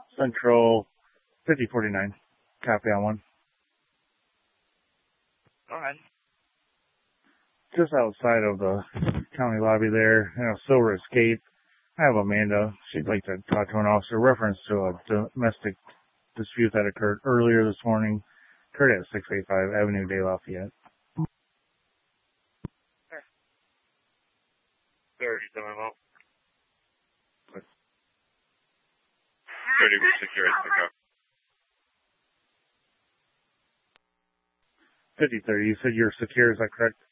Central 5049. Copy on one. Go ahead. Just outside of the county lobby there, Silver Escape. I have Amanda. She'd like to talk to an officer reference to a domestic dispute that occurred earlier this morning. Occurred at 685 Avenue de Lafayette. 37 well. 30 we secure it. 5030. You said you're secure, is that correct?